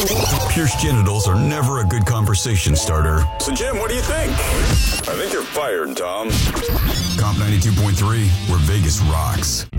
Pierced genitals are never a good conversation starter. So, Jim, what do you think? I think you're fired, Tom. Comp 92.3, where Vegas rocks.